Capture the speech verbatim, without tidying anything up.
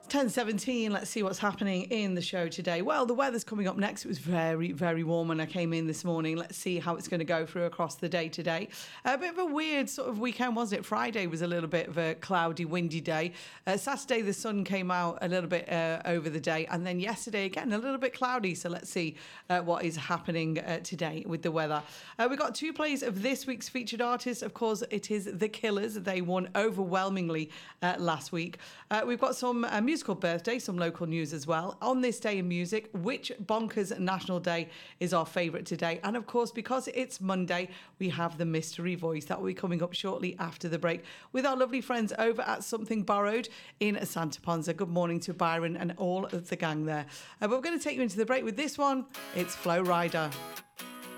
ten seventeen, let's see what's happening in the show today. Well, the weather's coming up next. It was very, very warm when I came in this morning. Let's see how it's going to go through across the day today. A bit of a weird sort of weekend, wasn't it? Friday was a little bit of a cloudy, windy day. Uh, Saturday, the sun came out a little bit uh, over the day. And then yesterday, again, a little bit cloudy. So let's see uh, what is happening uh, today with the weather. Uh, we've got two plays of this week's featured artists. Of course, it is The Killers. They won overwhelmingly uh, last week. Uh, we've got some uh, music birthday, some local news as well. On this day in music, which bonkers national day is our favourite today? And of course, because it's Monday, we have the mystery voice that will be coming up shortly after the break with our lovely friends over at Something Borrowed in Santa Ponsa. Good morning to Byron and all of the gang there. Uh, but we're going to take you into the break with this one. It's Flow Rider.